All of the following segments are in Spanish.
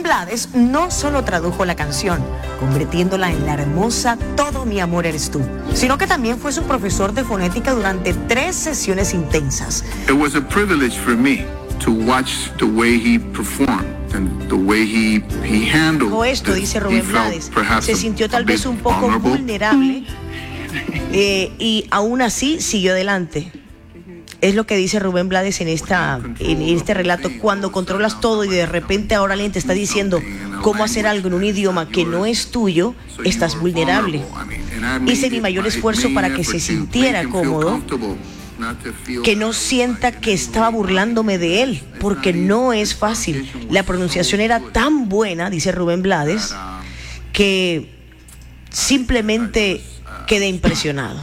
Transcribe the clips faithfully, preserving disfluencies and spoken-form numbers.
Blades no solo tradujo la canción, convirtiéndola en la hermosa Todo mi amor eres tú, sino que también fue su profesor de fonética durante tres sesiones intensas. It was a privilege for me to watch the way he performed and the way he he handled. O esto dice Rubén Blades, se sintió tal vez un poco vulnerable eh, y aún así siguió adelante. Es lo que dice Rubén Blades en, esta, en este relato. Cuando controlas todo y de repente ahora alguien te está diciendo cómo hacer algo en un idioma que no es tuyo, estás vulnerable. Hice mi mayor esfuerzo para que se sintiera cómodo, que no sienta que estaba burlándome de él, porque no es fácil. La pronunciación era tan buena, dice Rubén Blades, que simplemente quedé impresionado.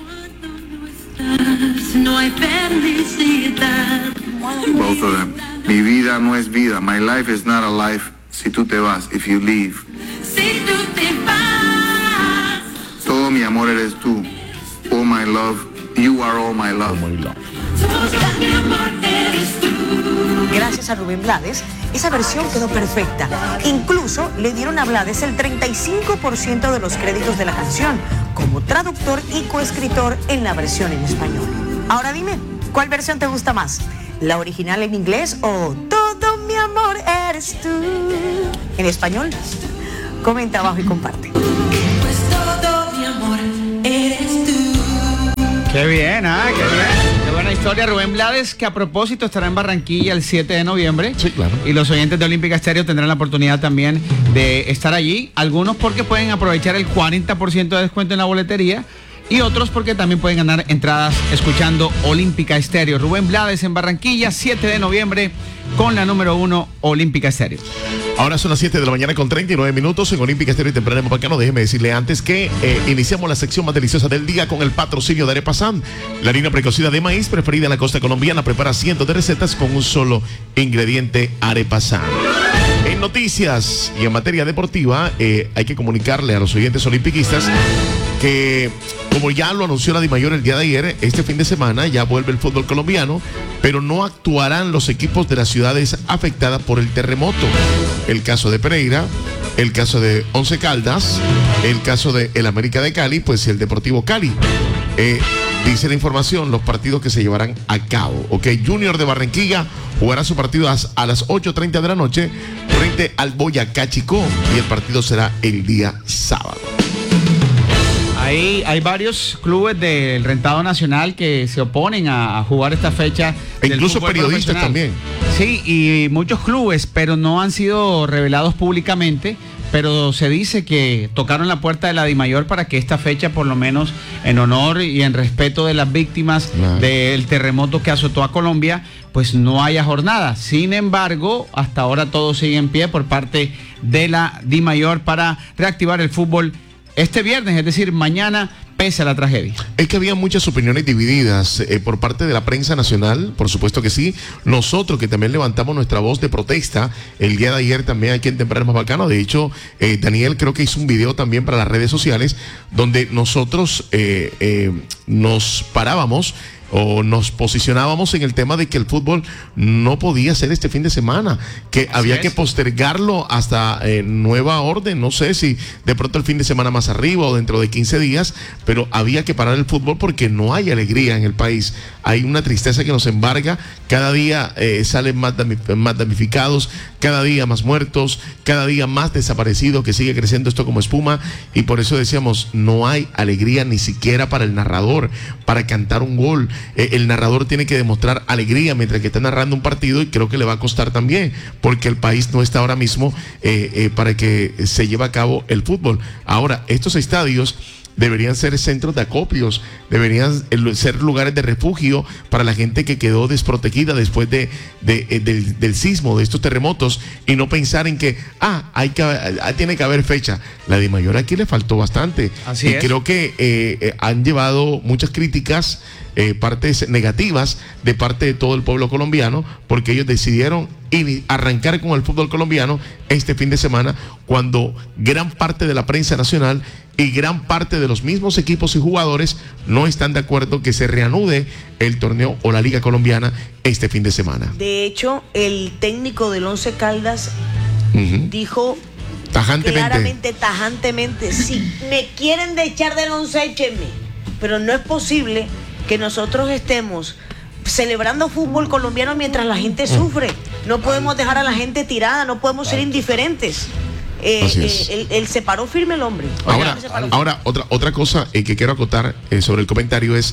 No hay felicidad. Both of them. Mi vida no es vida. My life is not a life. Si tú te vas, if you leave. Si tú te vas. Todo mi amor eres tú. All my love. You are all my love. Todo mi amor eres tú. Gracias a Rubén Blades, esa versión quedó perfecta. Incluso le dieron a Blades el treinta y cinco por ciento de los créditos de la canción, como traductor y coescritor en la versión en español. Ahora dime, ¿cuál versión te gusta más? ¿La original en inglés o Todo mi amor eres tú en español? Comenta abajo y comparte. Pues todo mi amor eres tú. Qué bien, ¿ah? Qué bien. Qué buena historia. Rubén Blades, que a propósito estará en Barranquilla el siete de noviembre. Sí, claro. Y los oyentes de Olímpica Estéreo tendrán la oportunidad también de estar allí. Algunos porque pueden aprovechar el cuarenta por ciento de descuento en la boletería. Y otros porque también pueden ganar entradas escuchando Olímpica Estéreo. Rubén Blades en Barranquilla, siete de noviembre, con la número uno, Olímpica Estéreo. Ahora son las siete de la mañana con treinta y nueve minutos en Olímpica Estéreo y Temprano Bacano. Déjeme decirle antes que eh, iniciamos la sección más deliciosa del día con el patrocinio de Arepasan. La harina precocida de maíz preferida en la costa colombiana. Prepara cientos de recetas con un solo ingrediente, Arepasan. En noticias y en materia deportiva, eh, hay que comunicarle a los oyentes olimpiquistas que, como ya lo anunció la DIMAYOR el día de ayer, este fin de semana ya vuelve el fútbol colombiano, pero no actuarán los equipos de las ciudades afectadas por el terremoto. El caso de Pereira, el caso de Once Caldas, el caso de el América de Cali, pues el Deportivo Cali. Eh, dice la información, los partidos que se llevarán a cabo. Ok, Junior de Barranquilla jugará su partido a, a las ocho treinta de la noche frente al Boyacá Chicó y el partido será el día sábado. Hay, hay varios clubes del rentado nacional que se oponen a, a jugar esta fecha. E incluso periodistas también. Sí, y muchos clubes, pero no han sido revelados públicamente. Pero se dice que tocaron la puerta de la DIMAYOR para que esta fecha, por lo menos en honor y en respeto de las víctimas nah. del terremoto que azotó a Colombia, pues no haya jornada. Sin embargo, hasta ahora todo sigue en pie por parte de la DIMAYOR para reactivar el fútbol este viernes, es decir, mañana, pese a la tragedia. Es que había muchas opiniones divididas eh, por parte de la prensa nacional, por supuesto que sí. Nosotros que también levantamos nuestra voz de protesta el día de ayer también aquí en Temprano Más Bacano. De hecho, eh, Daniel creo que hizo un video también para las redes sociales donde nosotros eh, eh, nos parábamos o nos posicionábamos en el tema de que el fútbol no podía ser este fin de semana, que Así había es. que postergarlo hasta eh, nueva orden, no sé si de pronto el fin de semana más arriba o dentro de quince días, pero había que parar el fútbol porque no hay alegría en el país, hay una tristeza que nos embarga, cada día eh, salen más, más damnificados, cada día más muertos, cada día más desaparecidos, que sigue creciendo esto como espuma, y por eso decíamos, no hay alegría ni siquiera para el narrador, para cantar un gol. Eh, el narrador tiene que demostrar alegría mientras que está narrando un partido, y creo que le va a costar también, porque el país no está ahora mismo eh, eh, para que se lleve a cabo el fútbol. Ahora, estos estadios deberían ser centros de acopios, deberían ser lugares de refugio para la gente que quedó desprotegida después de, de, de del, del sismo, de estos terremotos, y no pensar en que, ah, hay que, ah, tiene que haber fecha. La DIMAYOR aquí le faltó bastante. Así y es. creo que eh, eh, han llevado muchas críticas, eh, partes negativas de parte de todo el pueblo colombiano, porque ellos decidieron y arrancar con el fútbol colombiano este fin de semana, cuando gran parte de la prensa nacional y gran parte de los mismos equipos y jugadores no están de acuerdo que se reanude el torneo o la Liga Colombiana este fin de semana. De hecho, el técnico del Once Caldas uh-huh. dijo tajantemente. claramente, tajantemente, si me quieren de echar del once, échenme. Pero no es posible que nosotros estemos celebrando fútbol colombiano mientras la gente sufre. No podemos dejar a la gente tirada, no podemos ser indiferentes. Eh, eh, él, él se paró firme el hombre. Ahora, ahora otra, otra cosa eh, que quiero acotar eh, sobre el comentario es,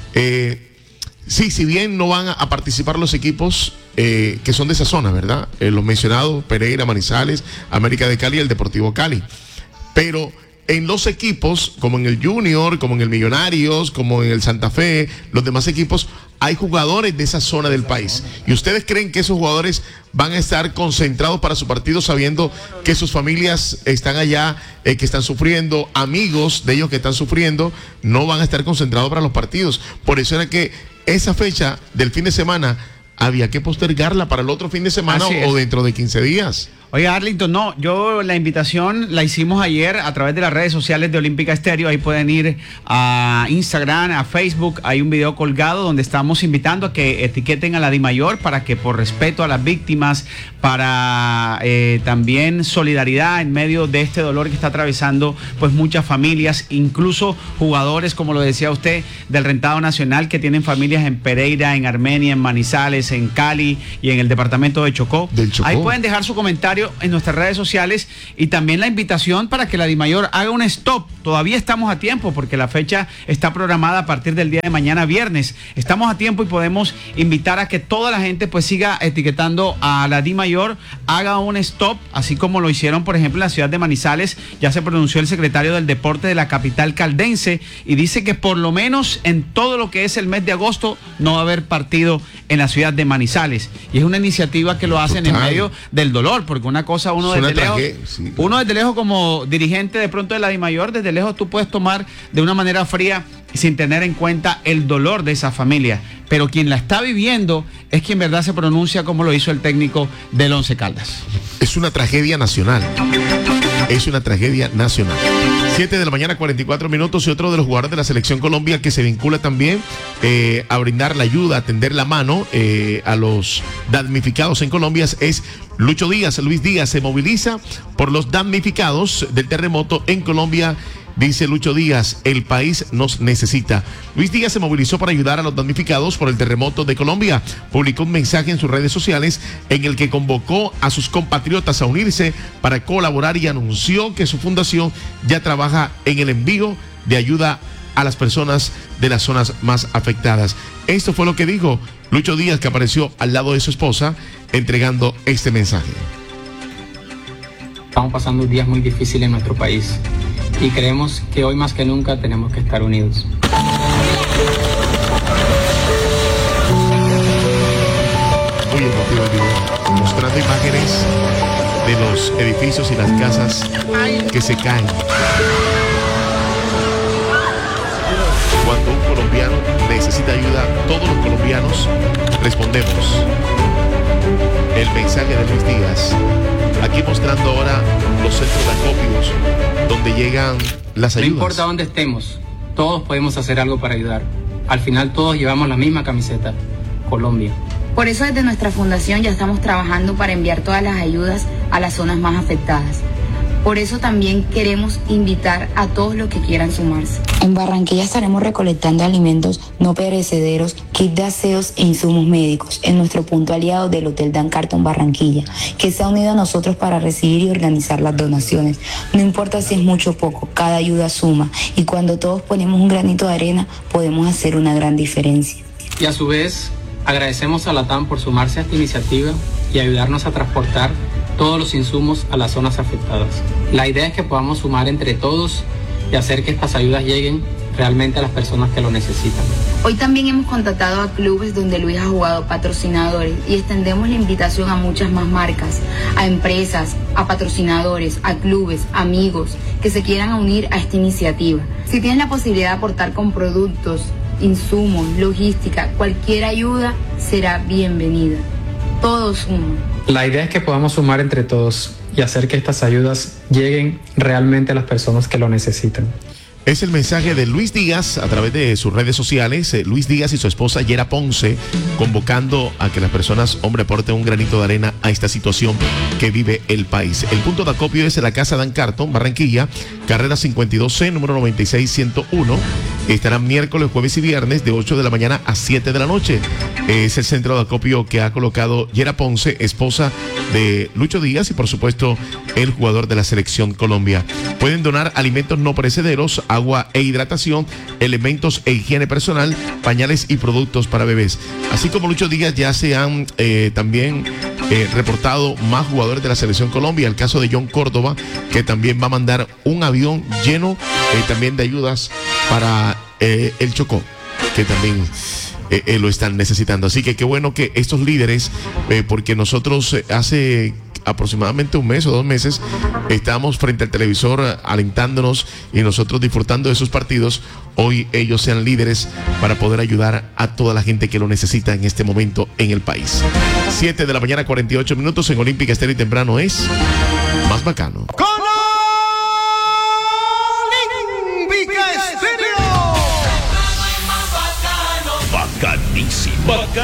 eh, sí, si bien no van a, a participar los equipos eh, que son de esa zona, ¿verdad? Eh, los mencionados, Pereira, Manizales, América de Cali y el Deportivo Cali. Pero en los equipos, como en el Junior, como en el Millonarios, como en el Santa Fe, los demás equipos, hay jugadores de esa zona del país. ¿Y ustedes creen que esos jugadores van a estar concentrados para su partido sabiendo que sus familias están allá, eh, que están sufriendo, amigos de ellos que están sufriendo, no van a estar concentrados para los partidos? Por eso era que esa fecha del fin de semana había que postergarla para el otro fin de semana o dentro de quince días. Oye, Arlington, no, yo la invitación la hicimos ayer a través de las redes sociales de Olímpica Estéreo. Ahí pueden ir a Instagram, a Facebook, hay un video colgado donde estamos invitando a que etiqueten a la DIMAYOR para que, por respeto a las víctimas, para eh, también solidaridad en medio de este dolor que está atravesando pues muchas familias, incluso jugadores, como lo decía usted, del Rentado Nacional, que tienen familias en Pereira, en Armenia, en Manizales, en Cali y en el departamento de Chocó. Del Chocó. Ahí pueden dejar su comentario en nuestras redes sociales y también la invitación para que la DIMAYOR haga un stop. Todavía estamos a tiempo porque la fecha está programada a partir del día de mañana viernes. Estamos a tiempo y podemos invitar a que toda la gente pues siga etiquetando a la DIMAYOR, haga un stop, así como lo hicieron por ejemplo en la ciudad de Manizales. Ya se pronunció el secretario del deporte de la capital caldense y dice que por lo menos en todo lo que es el mes de agosto no va a haber partido en la ciudad de Manizales. Y es una iniciativa que lo hacen Total. en medio del dolor, porque una cosa uno desde lejos, sí. uno desde lejos como dirigente de pronto de la DIMAYOR, desde lejos tú puedes tomar de una manera fría sin tener en cuenta el dolor de esa familia, pero quien la está viviendo es quien en verdad se pronuncia como lo hizo el técnico del Once Caldas. Es una tragedia nacional. Es una tragedia nacional. siete de la mañana, cuarenta y cuatro minutos, y otro de los jugadores de la Selección Colombia que se vincula también eh, a brindar la ayuda, a tender la mano eh, a los damnificados en Colombia es Lucho Díaz. Luis Díaz se moviliza por los damnificados del terremoto en Colombia. Dice Lucho Díaz, el país nos necesita. Luis Díaz se movilizó para ayudar a los damnificados por el terremoto de Colombia. Publicó un mensaje en sus redes sociales en el que convocó a sus compatriotas a unirse para colaborar y anunció que su fundación ya trabaja en el envío de ayuda a las personas de las zonas más afectadas. Esto fue lo que dijo Lucho Díaz, que apareció al lado de su esposa entregando este mensaje. Estamos pasando días muy difíciles en nuestro país y creemos que hoy más que nunca tenemos que estar unidos. Muy emotivo el video, mostrando imágenes de los edificios y las casas que se caen. Cuando un colombiano necesita ayuda, todos los colombianos respondemos. El mensaje de Luis Díaz, aquí mostrando ahora los centros de acopios donde llegan las ayudas. No importa dónde estemos, todos podemos hacer algo para ayudar. Al final todos llevamos la misma camiseta, Colombia. Por eso desde nuestra fundación ya estamos trabajando para enviar todas las ayudas a las zonas más afectadas. Por eso también queremos invitar a todos los que quieran sumarse. En Barranquilla estaremos recolectando alimentos no perecederos, kits de aseos e insumos médicos en nuestro punto aliado del Hotel Dan Carton Barranquilla, que se ha unido a nosotros para recibir y organizar las donaciones. No importa si es mucho o poco, cada ayuda suma, y cuando todos ponemos un granito de arena podemos hacer una gran diferencia. Y a su vez agradecemos a Latam por sumarse a esta iniciativa y ayudarnos a transportar todos los insumos a las zonas afectadas. La idea es que podamos sumar entre todos y hacer que estas ayudas lleguen realmente a las personas que lo necesitan. Hoy también hemos contactado a clubes donde Luis ha jugado, patrocinadores, y extendemos la invitación a muchas más marcas, a empresas, a patrocinadores, a clubes, amigos que se quieran unir a esta iniciativa. Si tienes la posibilidad de aportar con productos, insumos, logística, cualquier ayuda será bienvenida. Todos suman. La idea es que podamos sumar entre todos y hacer que estas ayudas lleguen realmente a las personas que lo necesitan. Es el mensaje de Luis Díaz a través de sus redes sociales. Eh, Luis Díaz y su esposa Yera Ponce convocando a que las personas, hombre, aporten un granito de arena a esta situación que vive el país. El punto de acopio es en la Casa Dan Carton, Barranquilla, carrera cincuenta y dos C, número noventa y seis ciento uno. Estarán miércoles, jueves y viernes de ocho de la mañana a siete de la noche. Es el centro de acopio que ha colocado Yera Ponce, esposa de Lucho Díaz y por supuesto el jugador de la Selección Colombia. Pueden donar alimentos no perecederos, agua e hidratación, elementos e higiene personal, pañales y productos para bebés. Así como Lucho Díaz, ya se han eh, también eh, reportado más jugadores de la Selección Colombia. El caso de John Córdoba, que también va a mandar un avión lleno eh, también de ayudas para eh, el Chocó, que también eh, eh, lo están necesitando. Así que qué bueno que estos líderes, eh, porque nosotros eh, hace aproximadamente un mes o dos meses estábamos frente al televisor uh, alentándonos y nosotros disfrutando de sus partidos. Hoy ellos sean líderes para poder ayudar a toda la gente que lo necesita en este momento en el país. siete de la mañana, cuarenta y ocho minutos en Olímpica Estéreo y temprano es Más Bacano. Con Olímpica Estéreo. Bacanísimo. Bacán.